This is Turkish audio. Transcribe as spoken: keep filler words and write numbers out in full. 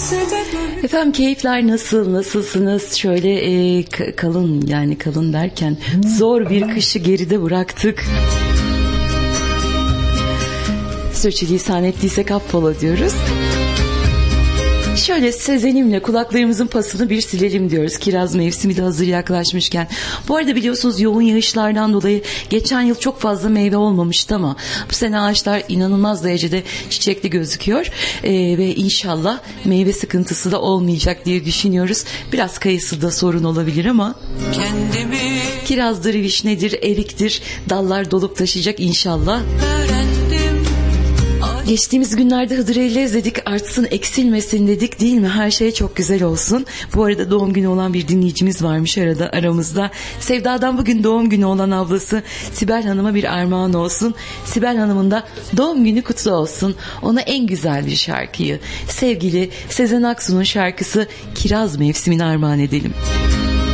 Efendim keyifler nasıl, nasılsınız? Şöyle e, k- kalın yani kalın derken zor bir kışı geride bıraktık. Sürçülisan ettiysek affola diyoruz. Şöyle sezenimle kulaklarımızın pasını bir silelim diyoruz. Kiraz mevsimi de hazır yaklaşmışken. Bu arada biliyorsunuz yoğun yağışlardan dolayı geçen yıl çok fazla meyve olmamıştı ama bu sene ağaçlar inanılmaz derecede çiçekli gözüküyor. Ee, ve inşallah meyve sıkıntısı da olmayacak diye düşünüyoruz. Biraz kayısı da sorun olabilir ama kendimi... kirazdır, vişnedir, eriktir, dallar dolup taşıyacak inşallah. Geçtiğimiz günlerde Hıdrellez dedik, artsın eksilmesin dedik değil mi? Her şey çok güzel olsun. Bu arada doğum günü olan bir dinleyicimiz varmış arada aramızda. Sevda'dan bugün doğum günü olan ablası Sibel Hanım'a bir armağan olsun. Sibel Hanım'ın da doğum günü kutlu olsun. Ona en güzel bir şarkıyı, sevgili Sezen Aksu'nun şarkısı Kiraz Mevsimi'ne armağan edelim.